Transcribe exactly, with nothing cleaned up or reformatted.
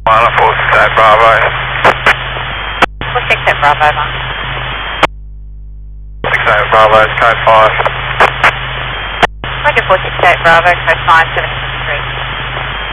Lima four six eight Bravo. four six eight Bravo, one. six eight Bravo, code five. Roger four six eight Bravo, code five seven three.